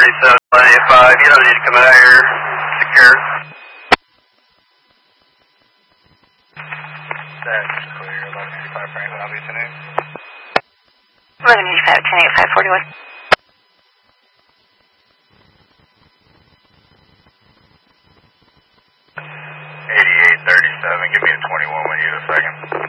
1185, you don't need to come out here. Secure. That's clear. 1185 Franklin, I'll be tuning. 1185, 108541. 8837, give me a 21 when you get a second.